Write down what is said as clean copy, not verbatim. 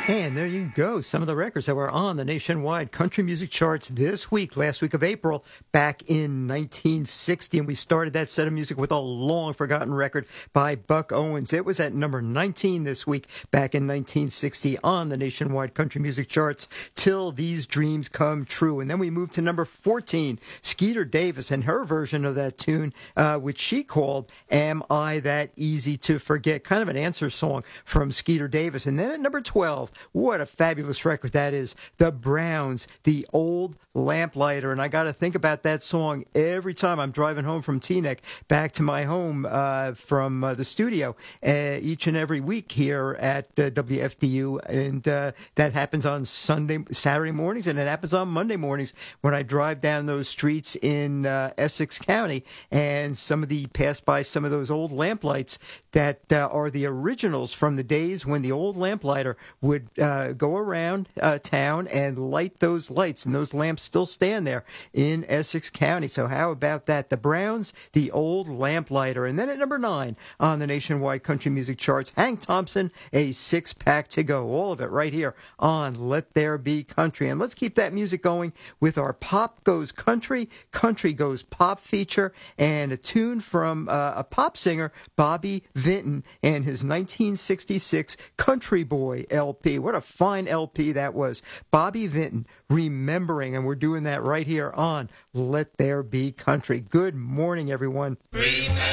And there you go. Some of the records that were on the nationwide country music charts this week, last week of April, back in 1960. And we started that set of music with a long forgotten record by Buck Owens. It was at number 19 this week, back in 1960 on the nationwide country music charts, Till These Dreams Come True. And then we moved to number 14, Skeeter Davis and her version of that tune, which she called Am I That Easy to Forget? Kind of an answer song from Skeeter Davis. And then at number 12, what a fabulous record that is. The Browns, The Old Lamplighter. And I got to think about that song every time I'm driving home from Teaneck back to my home from the studio each and every week here at WFDU. And that happens on Saturday mornings, and it happens on Monday mornings when I drive down those streets in Essex County, and pass by some of those old lamplights that are the originals from the days when the old lamplighter would go around town and light those lights, and those lamps still stand there in Essex County. So how about that? The Browns, The Old Lamplighter. And then at number 9 on the nationwide country music charts, Hank Thompson, A Six-Pack to Go. All of it right here on Let There Be Country. And let's keep that music going with our Pop Goes Country, Country Goes Pop feature, and a tune from a pop singer, Bobby Vinton, and his 1966 Country Boy LP. What a fine LP that was. Bobby Vinton, Remembering, and we're doing that right here on Let There Be Country. Good morning, everyone. Remember.